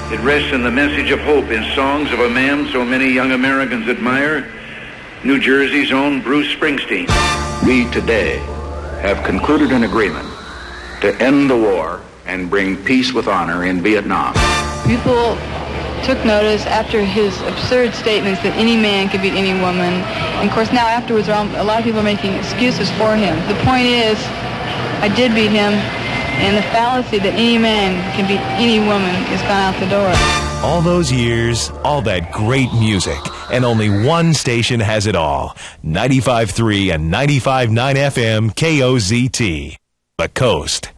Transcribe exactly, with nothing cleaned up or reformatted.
It rests in the message of hope in songs of a man so many young Americans admire, New Jersey's own Bruce Springsteen. We today have concluded an agreement to end the war and bring peace with honor in Vietnam. People took notice after his absurd statements that any man could beat any woman. And of course now afterwards a lot of people are making excuses for him. The point is, I did beat him, and the fallacy that any man can beat any woman has gone out the door. All those years, all that great music, and only one station has it all. ninety-five point three and ninety-five point nine F M K O Z T. The Coast.